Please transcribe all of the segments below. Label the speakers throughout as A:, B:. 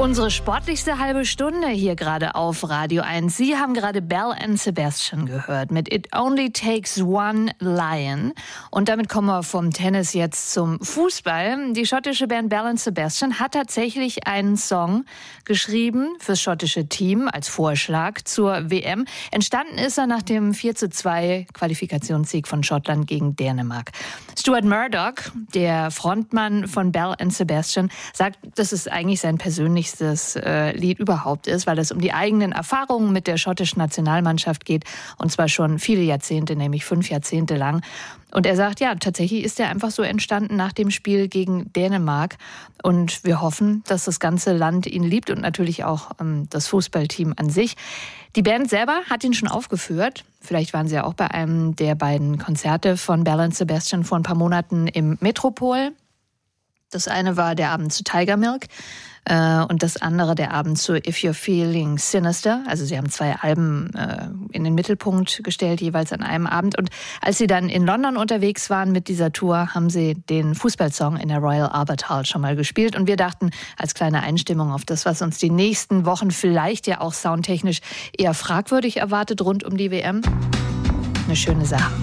A: Unsere sportlichste halbe Stunde hier gerade auf Radio 1. Sie haben gerade Belle and Sebastian gehört mit It Only Takes One Lion. Und damit kommen wir vom Tennis jetzt zum Fußball. Die schottische Band Belle and Sebastian hat tatsächlich einen Song geschrieben fürs schottische Team als Vorschlag zur WM. Entstanden ist er nach dem 4:2 Qualifikationssieg von Schottland gegen Dänemark. Stuart Murdoch, der Frontmann von Belle and Sebastian, sagt, dass es eigentlich sein persönlichstes Lied überhaupt ist, weil es um die eigenen Erfahrungen mit der schottischen Nationalmannschaft geht, und zwar schon viele Jahrzehnte, nämlich 5 Jahrzehnte lang. Und er sagt, ja, tatsächlich ist er einfach so entstanden nach dem Spiel gegen Dänemark. Und wir hoffen, dass das ganze Land ihn liebt und natürlich auch das Fußballteam an sich. Die Band selber hat ihn schon aufgeführt. Vielleicht waren Sie ja auch bei einem der beiden Konzerte von Belle and Sebastian vor ein paar Monaten im Metropol. Das eine war der Abend zu Tiger Milk und das andere der Abend zu If You're Feeling Sinister. Also sie haben 2 Alben in den Mittelpunkt gestellt, jeweils an einem Abend. Und als sie dann in London unterwegs waren mit dieser Tour, haben sie den Fußballsong in der Royal Albert Hall schon mal gespielt. Und wir dachten, als kleine Einstimmung auf das, was uns die nächsten Wochen vielleicht ja auch soundtechnisch eher fragwürdig erwartet rund um die WM, eine schöne Sache.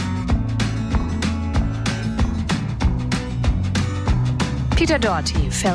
A: Peter Doherty fällt